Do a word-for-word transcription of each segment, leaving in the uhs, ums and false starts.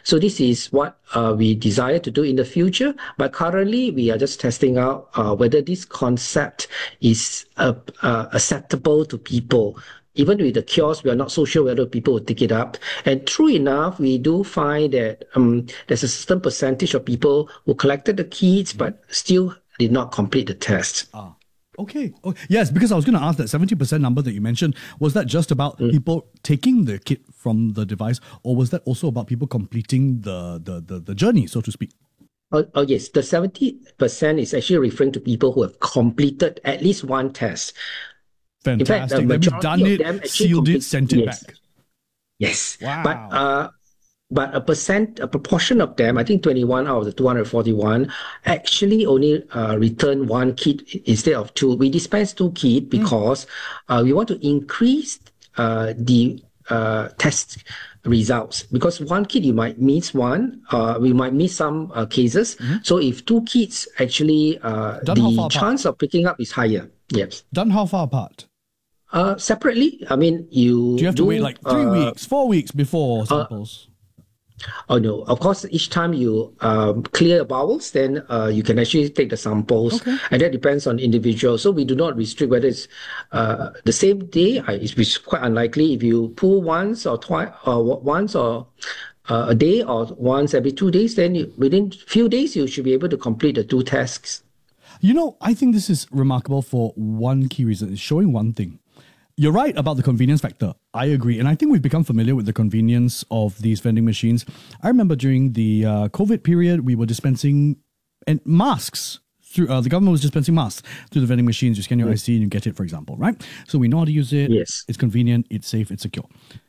So this is what uh, we desire to do in the future. But currently, we are just testing out uh, whether this concept is uh, uh, acceptable to people. Even with the kiosk, we are not so sure whether people will take it up. And true enough, we do find that um, there's a certain percentage of people who collected the kits but still did not complete the test. Ah. Okay. Oh, yes, because I was going to ask that seventy percent number that you mentioned, was that just about mm. people taking the kit from the device, or was that also about people completing the, the, the, the journey, so to speak? Oh, oh, yes. The seventy percent is actually referring to people who have completed at least one test. Fantastic. In fact, the majority done of it, them actually sealed complete, it, sent it yes. back. Yes. Wow. But uh, but a percent, a proportion of them, I think twenty-one out of the two hundred forty-one, actually only uh, return one kit instead of two. We dispense two kits because mm. uh, we want to increase uh, the uh, test results. Because one kit you might miss one, uh, we might miss some uh, cases. Mm-hmm. So if two kits, actually, uh, the chance of picking up is higher. Yes. Done how far apart? Uh, separately, I mean, you do you have do, to wait like three uh, weeks, four weeks before samples? Uh, oh no! Of course, each time you um, clear your bowels, then uh, you can actually take the samples, okay. and that depends on individual. So we do not restrict whether it's uh, the same day. I, it's quite unlikely if you pull once or twice, or once or uh, a day, or once every two days. Then you, within few days, you should be able to complete the two tasks. You know, I think this is remarkable for one key reason. It's showing one thing. You're right about the convenience factor. I agree. And I think we've become familiar with the convenience of these vending machines. I remember during the uh, COVID period, we were dispensing and masks. Through, uh, the government was dispensing masks through the vending machines. You scan your yes. I C and you get it, for example, right? So we know how to use it. Yes. It's convenient, it's safe, it's secure.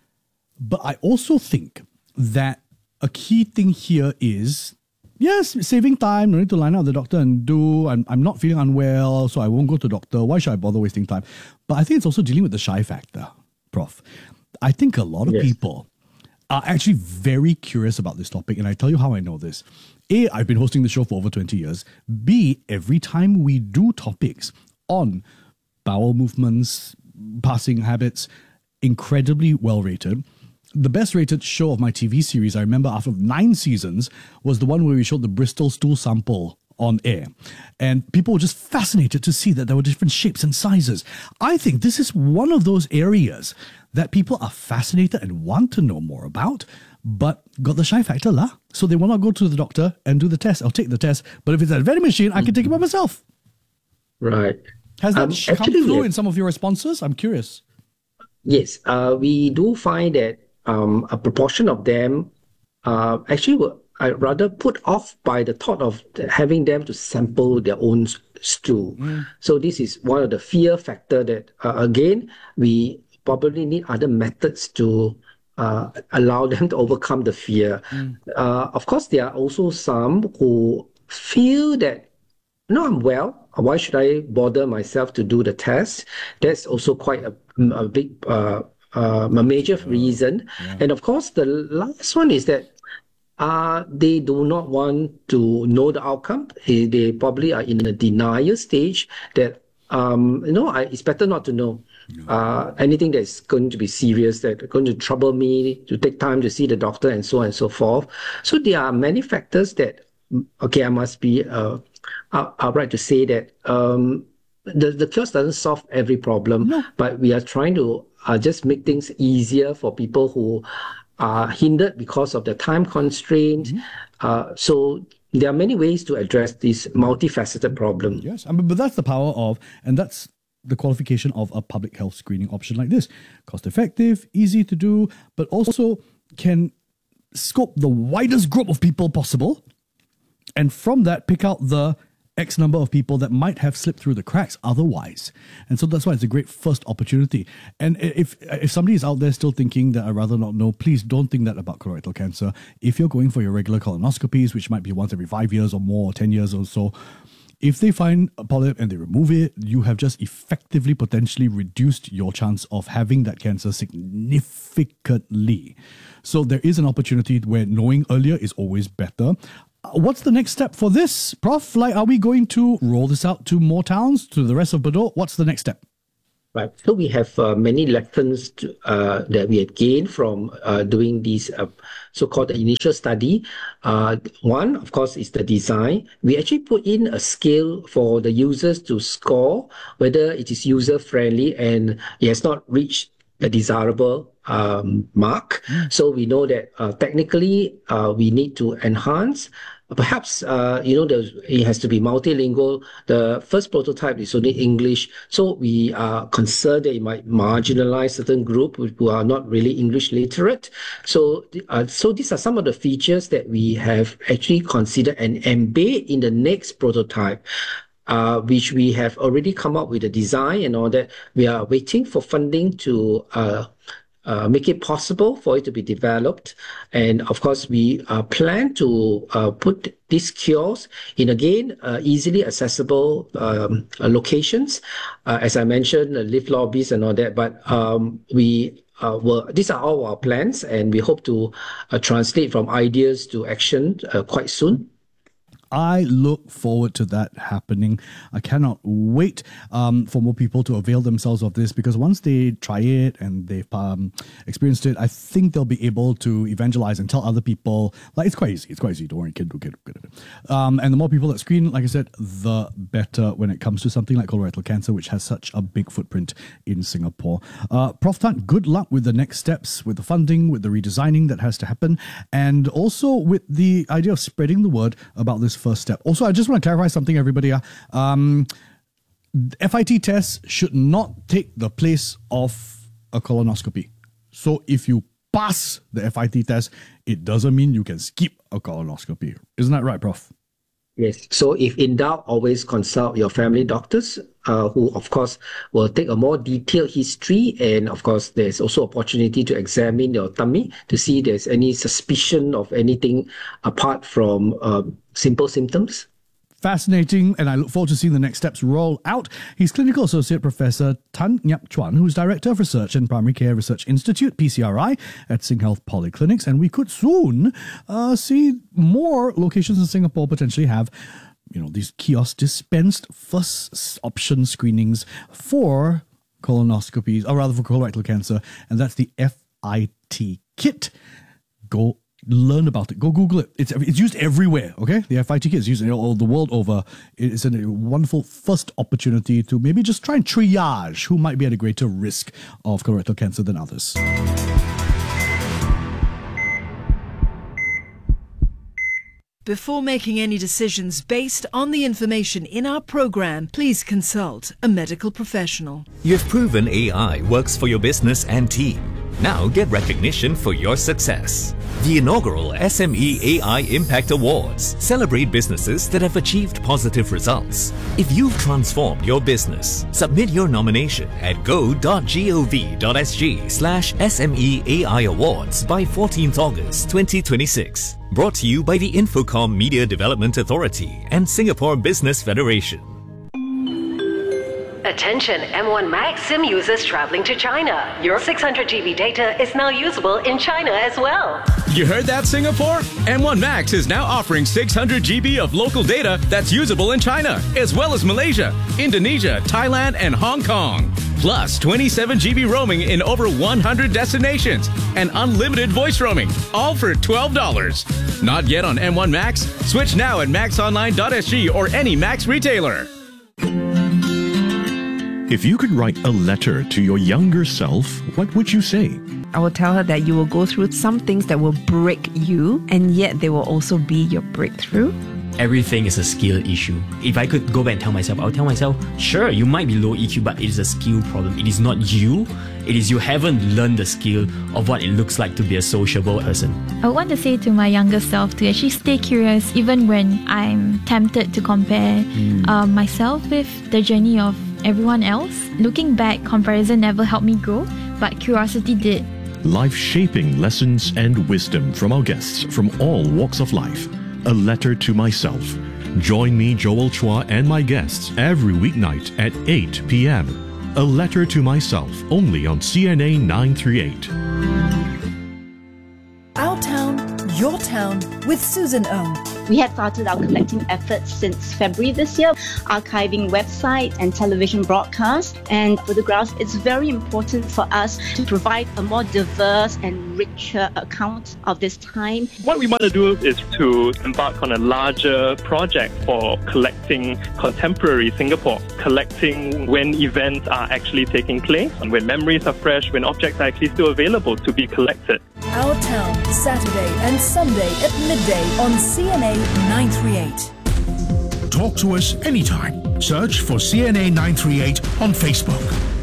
But I also think that a key thing here is, yes, saving time, no need to line up the doctor and do, I'm, I'm not feeling unwell, so I won't go to the doctor. Why should I bother wasting time? But I think it's also dealing with the shy factor, Prof. I think a lot of yes. people are actually very curious about this topic, and I tell you how I know this. A, I've been hosting the show for over twenty years. B, every time we do topics on bowel movements, passing habits, incredibly well rated. The best rated show of my T V series, I remember after nine seasons, was the one where we showed the Bristol stool sample on air. And people were just fascinated to see that there were different shapes and sizes. I think this is one of those areas that people are fascinated and want to know more about, but got the shy factor lah. So they will not go to the doctor and do the test. I'll take the test. But if it's a vending machine, I can take it by myself. Right. Has that um, come actually, through yeah. in some of your responses? I'm curious. Yes. Uh, we do find that Um, a proportion of them uh, actually were I rather put off by the thought of having them to sample their own stool. Mm. So this is one of the fear factor that, uh, again, we probably need other methods to uh, allow them to overcome the fear. Mm. Uh, of course, there are also some who feel that, no, I'm well. Why should I bother myself to do the test? That's also quite a, a big uh, Uh, a major reason. Yeah. And of course, the last one is that uh, they do not want to know the outcome. They, they probably are in a denial stage that, um, you know, I, it's better not to know uh, anything that's going to be serious, that's going to trouble me, to take time to see the doctor and so on and so forth. So there are many factors that, okay, I must be uh, outright to say that um, the, the kiosk doesn't solve every problem, no. but we are trying to Uh, just make things easier for people who are hindered because of the time constraint. Mm-hmm. Uh, so there are many ways to address this multifaceted problem. Yes, I mean, but that's the power of, and that's the qualification of a public health screening option like this. Cost effective, easy to do, but also can scope the widest group of people possible. And from that, pick out the X number of people that might have slipped through the cracks otherwise. And so that's why it's a great first opportunity. And if if somebody is out there still thinking that I'd rather not know, please don't think that about colorectal cancer. If you're going for your regular colonoscopies, which might be once every five years or more, or ten years or so, if they find a polyp and they remove it, you have just effectively potentially reduced your chance of having that cancer significantly. So there is an opportunity where knowing earlier is always better. What's the next step for this, Prof? Like, are we going to roll this out to more towns, to the rest of Bedok? What's the next step? Right. So we have uh, many lessons to, uh, that we had gained from uh, doing this uh, so-called initial study. Uh, one, of course, is the design. We actually put in a scale for the users to score whether it is user-friendly and it has not reached the desirable um, mark. Mm. So we know that uh, technically uh, we need to enhance. Perhaps, uh, you know, there's, it has to be multilingual. The first prototype is only English. So we are concerned that it might marginalize certain group who are not really English literate. So, uh, so these are some of the features that we have actually considered and embed in the next prototype. Uh, which we have already come up with a design and all that. We are waiting for funding to uh, uh, make it possible for it to be developed. And of course, we uh, plan to uh, put these kiosks in, again, uh, easily accessible um, uh, locations. Uh, as I mentioned, uh, lift lobbies and all that. But um, we uh, will, these are all our plans, and we hope to uh, translate from ideas to action uh, quite soon. I look forward to that happening. I cannot wait um, for more people to avail themselves of this, because once they try it and they've um, experienced it, I think they'll be able to evangelize and tell other people. Like, it's quite easy. It's quite easy. Don't worry, kid. Kid, kid, kid. Um, and the more people that screen, like I said, the better when it comes to something like colorectal cancer, which has such a big footprint in Singapore. Uh, Professor Tan, good luck with the next steps, with the funding, with the redesigning that has to happen, and also with the idea of spreading the word about this first step. Also, I just want to clarify something, everybody. Uh, um, F I T tests should not take the place of a colonoscopy. So if you pass the F I T test, it doesn't mean you can skip a colonoscopy. Isn't that right, Professor? Yes. So if in doubt, always consult your family doctors, uh, who, of course, will take a more detailed history. And, of course, there's also opportunity to examine your tummy to see if there's any suspicion of anything apart from uh, simple symptoms. Fascinating, and I look forward to seeing the next steps roll out. He's Clinical Associate Professor Tan Ngiap Chuan, who's Director of Research and Primary Care Research Institute, P C R I, at SingHealth Polyclinics, and we could soon uh, see more locations in Singapore potentially have, you know, these kiosks dispensed first option screenings for colonoscopies, or rather for colorectal cancer, and that's the F I T kit. Go learn about it. Go Google it. It's it's used everywhere, okay? The F I T kit is used all the world over. It's a wonderful first opportunity to maybe just try and triage who might be at a greater risk of colorectal cancer than others. Before making any decisions based on the information in our program, please consult a medical professional. You've proven A I works for your business and team. Now get recognition for your success. The inaugural S M E A I Impact Awards celebrate businesses that have achieved positive results. If you've transformed your business, submit your nomination at go.gov.sg slash SMEAI Awards by fourteenth August twenty twenty-six. Brought to you by the Infocom Media Development Authority and Singapore Business Federation. Attention M one Max SIM users traveling to China. Your six hundred G B data is now usable in China as well. You heard that, Singapore? M one Max is now offering six hundred G B of local data that's usable in China, as well as Malaysia, Indonesia, Thailand, and Hong Kong. Plus twenty-seven G B roaming in over one hundred destinations and unlimited voice roaming, all for twelve dollars. Not yet on M one Max? Switch now at max online dot s g or any Max retailer. If you could write a letter to your younger self, what would you say? I will tell her that you will go through some things that will break you, and yet they will also be your breakthrough. Everything is a skill issue. If I could go back and tell myself, I'll tell myself, sure, you might be low E Q, but it is a skill problem. It is not you. It is you haven't learned the skill of what it looks like to be a sociable person. I want to say to my younger self to actually stay curious, even when I'm tempted to compare mm. uh, myself with the journey of everyone else. Looking back, comparison never helped me grow, but curiosity did. Life-shaping lessons and wisdom from our guests from all walks of life. A letter to myself. Join me, Joel Chua, and my guests every weeknight at eight p.m. A letter to myself, only on C N A nine thirty-eight. Our Town, Your Town with Susan Ong. We had started our collecting efforts since February this year, archiving website and television broadcasts and photographs. It's very important for us to provide a more diverse and richer account of this time. What we want to do is to embark on a larger project for collecting contemporary Singapore, collecting when events are actually taking place, and when memories are fresh, when objects are actually still available to be collected. Our Town, Saturday and Sunday at midday on C N A nine thirty-eight. Talk to us anytime. Search for C N A nine thirty-eight on Facebook.